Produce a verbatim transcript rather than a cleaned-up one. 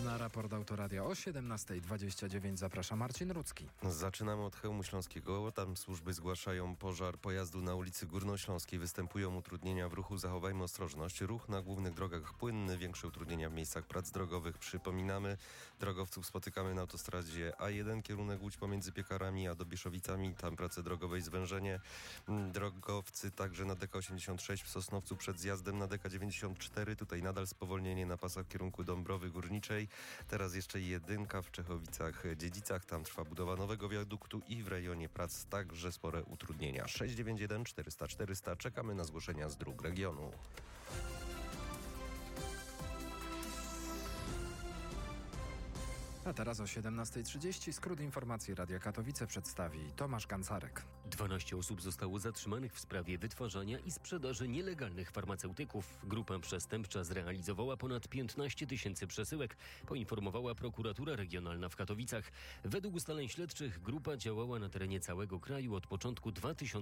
Na raport Autoradia o siedemnasta dwadzieścia dziewięć zaprasza Marcin Rudzki. Zaczynamy od Chełmu Śląskiego. Tam służby zgłaszają pożar pojazdu na ulicy Górnośląskiej. Występują utrudnienia w ruchu. Zachowajmy ostrożność. Ruch na głównych drogach płynny. Większe utrudnienia w miejscach prac drogowych. Przypominamy, drogowców spotykamy na autostradzie A jeden, kierunek Łódź pomiędzy Piekarami a Dobieszowicami. Tam prace drogowe i zwężenie. Drogowcy także na D K osiemdziesiąt sześć w Sosnowcu przed zjazdem na D K dziewięćdziesiąt cztery. Tutaj nadal spowolnienie na pasach w kierunku Dąbrowy Górniczej. Teraz jeszcze jedynka w Czechowicach-Dziedzicach. Tam trwa budowa nowego wiaduktu i w rejonie prac także spore utrudnienia. sześć dziewięć jeden czterysta czterysta. Czekamy na zgłoszenia z dróg regionu. A teraz o siedemnasta trzydzieści skrót informacji Radia Katowice przedstawi Tomasz Gancarek. dwanaście osób zostało zatrzymanych w sprawie wytwarzania i sprzedaży nielegalnych farmaceutyków. Grupa przestępcza zrealizowała ponad piętnaście tysięcy przesyłek, poinformowała prokuratura regionalna w Katowicach. Według ustaleń śledczych grupa działała na terenie całego kraju od początku dwa tysiące